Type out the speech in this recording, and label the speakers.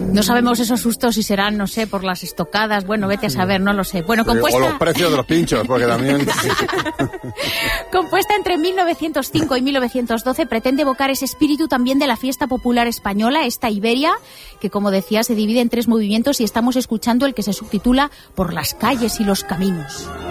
Speaker 1: No sabemos esos sustos si serán, no sé, por las estocadas, bueno, vete a saber, no lo sé. Bueno, compuesta...
Speaker 2: O los precios de los pinchos, porque también...
Speaker 1: Compuesta entre 1905 y 1912, pretende evocar ese espíritu también de la fiesta popular española, esta Iberia, que como decía se divide en 3 movimientos y estamos escuchando el que se subtitula Por las calles y los caminos.